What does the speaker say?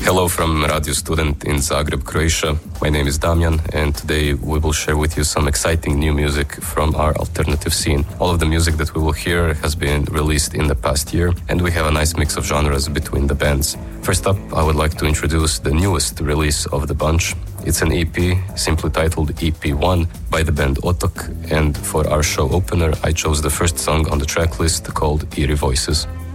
Hello from Radio Student in Zagreb, Croatia. My name is Damjan, and today we will share with you some exciting new music from our alternative scene. All of the music that we will hear has been released in the past year, and we have a nice mix of genres between the bands. First up, I would like to introduce the newest release of the bunch. It's an EP, simply titled EP1, by the band Otok, and for our show opener, I chose the first song on the tracklist called Eerie Voices.